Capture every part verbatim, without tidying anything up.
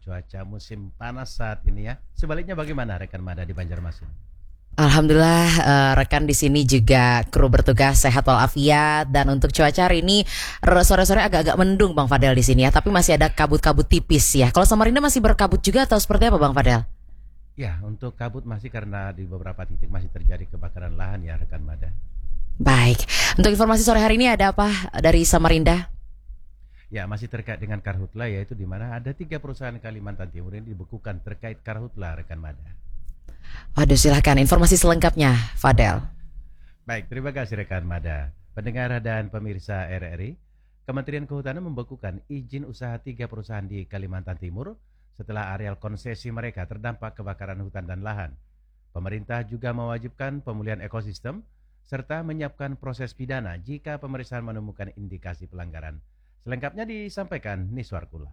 cuaca musim panas saat ini ya. Sebaliknya bagaimana rekan Mada di Banjarmasin? Alhamdulillah uh, rekan di sini juga kru bertugas sehat walafiat, dan untuk cuaca hari ini sore-sore agak-agak mendung Bang Fadel di sini ya, tapi masih ada kabut-kabut tipis ya. Kalau Samarinda masih berkabut juga atau seperti apa Bang Fadel? Ya, untuk kabut masih karena di beberapa titik masih terjadi kebakaran lahan ya rekan Mada. Baik, untuk informasi sore hari ini ada apa dari Samarinda? Ya, masih terkait dengan Karhutla, yaitu di mana ada tiga perusahaan Kalimantan Timur yang dibekukan terkait Karhutla rekan Mada. Waduh, silakan informasi selengkapnya Fadel. Baik, terima kasih rekan Mada. Pendengar dan pemirsa R R I, Kementerian Kehutanan membekukan izin usaha tiga perusahaan di Kalimantan Timur setelah areal konsesi mereka terdampak kebakaran hutan dan lahan. Pemerintah juga mewajibkan pemulihan ekosistem serta menyiapkan proses pidana jika pemeriksaan menemukan indikasi pelanggaran. Selengkapnya disampaikan Niswar Kula.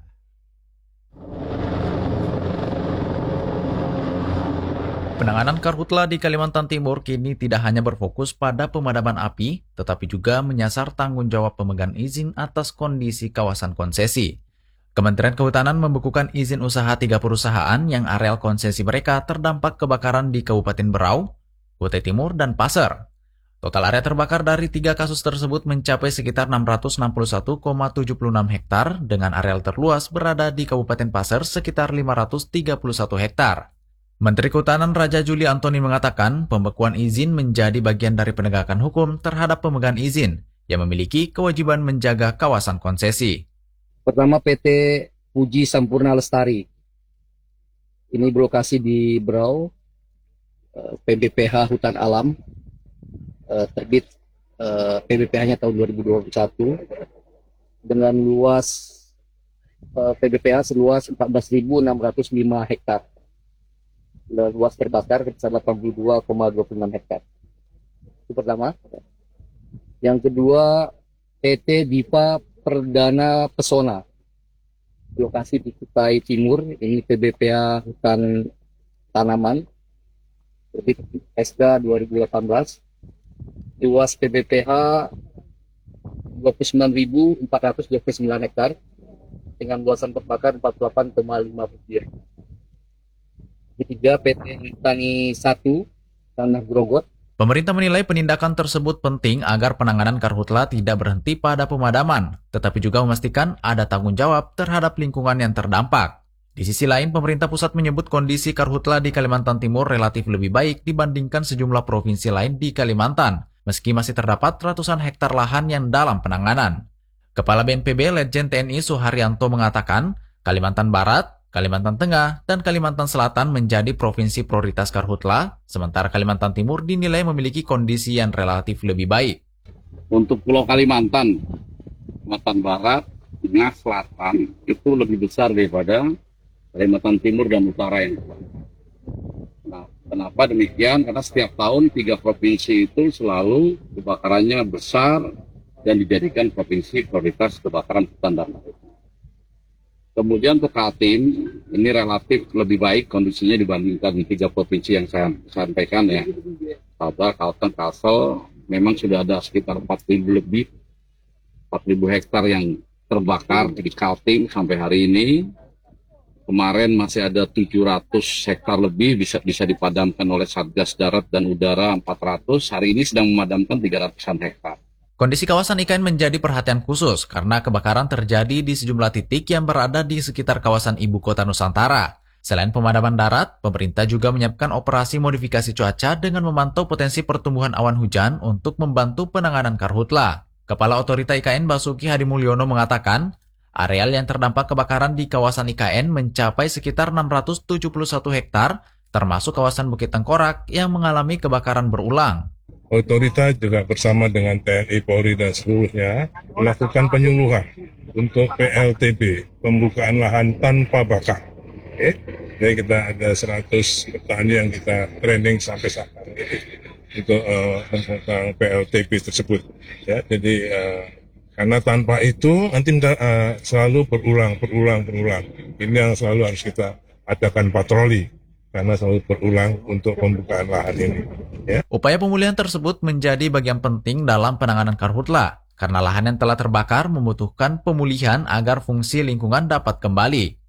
Penanganan karhutla di Kalimantan Timur kini tidak hanya berfokus pada pemadaman api, tetapi juga menyasar tanggung jawab pemegang izin atas kondisi kawasan konsesi. Kementerian Kehutanan membekukan izin usaha tiga perusahaan yang areal konsesi mereka terdampak kebakaran di Kabupaten Berau, Kutai Timur, dan Pasir. Total area terbakar dari tiga kasus tersebut mencapai sekitar enam ratus enam puluh satu koma tujuh enam hektar dengan areal terluas berada di Kabupaten Pasir sekitar lima ratus tiga puluh satu hektar. Menteri Kehutanan Raja Juli Antoni mengatakan pembekuan izin menjadi bagian dari penegakan hukum terhadap pemegang izin yang memiliki kewajiban menjaga kawasan konsesi. Pertama P T Puji Sampurna Lestari. Ini berlokasi di Berau, P B P H Hutan Alam. Terbit uh, P B P H-nya tahun dua ribu dua puluh satu dengan luas uh, P B P H seluas empat belas ribu enam ratus lima hektar dan luas terbakar sebesar delapan puluh dua koma dua puluh enam hektar. Itu pertama. Yang kedua P T Dipa Perdana Pesona, lokasi di Kutai Timur. Ini P B P H Hutan Tanaman, terbit S K dua ribu delapan belas. Luas P B P H dua puluh sembilan ribu empat ratus dua puluh sembilan hektar dengan luasan terbakar empat puluh delapan koma lima hektar. Ketiga P T Tani satu Tanah Grogot. Pemerintah menilai penindakan tersebut penting agar penanganan karhutla tidak berhenti pada pemadaman, tetapi juga memastikan ada tanggung jawab terhadap lingkungan yang terdampak. Di sisi lain, pemerintah pusat menyebut kondisi karhutla di Kalimantan Timur relatif lebih baik dibandingkan sejumlah provinsi lain di Kalimantan, meski masih terdapat ratusan hektar lahan yang dalam penanganan. Kepala B N P B Letjen T N I Suharyanto mengatakan, Kalimantan Barat, Kalimantan Tengah, dan Kalimantan Selatan menjadi provinsi prioritas karhutla, sementara Kalimantan Timur dinilai memiliki kondisi yang relatif lebih baik. Untuk Pulau Kalimantan, Kalimantan Barat, Tengah, Selatan, itu lebih besar daripada Kalimantan Timur dan Utara yang Nah, kenapa demikian? Karena setiap tahun tiga provinsi itu selalu kebakarannya besar dan dijadikan provinsi prioritas kebakaran hutan dan lahan. Kemudian untuk Kaltim, ini relatif lebih baik kondisinya dibandingkan di tiga provinsi yang saya sampaikan ya. Sabah, Kalteng, Kalsel, memang sudah ada sekitar empat ribu lebih, empat ribu hektar yang terbakar di Kaltim sampai hari ini. Kemarin masih ada tujuh ratus hektar lebih bisa bisa dipadamkan oleh Satgas Darat dan Udara empat ratus. Hari ini sedang memadamkan tiga ratusan hektar. Kondisi kawasan I K N menjadi perhatian khusus karena kebakaran terjadi di sejumlah titik yang berada di sekitar kawasan ibu kota Nusantara. Selain pemadaman darat, pemerintah juga menyiapkan operasi modifikasi cuaca dengan memantau potensi pertumbuhan awan hujan untuk membantu penanganan karhutla. Kepala Otorita I K N Basuki Hadimulyono mengatakan, areal yang terdampak kebakaran di kawasan I K N mencapai sekitar enam ratus tujuh puluh satu hektar, termasuk kawasan Bukit Tengkorak yang mengalami kebakaran berulang. Otorita juga bersama dengan T N I, Polri, dan seluruhnya melakukan penyuluhan untuk P L T B, pembukaan lahan tanpa bakar. Oke, jadi kita ada seratus petani yang kita training sampai saat ini untuk uh, tentang P L T B tersebut. Ya, jadi uh, karena tanpa itu nanti uh, selalu berulang, berulang, berulang. Ini yang selalu harus kita adakan patroli. Karena selalu berulang untuk pembukaan lahan ini. Ya. Upaya pemulihan tersebut menjadi bagian penting dalam penanganan karhutla, karena lahan yang telah terbakar membutuhkan pemulihan agar fungsi lingkungan dapat kembali.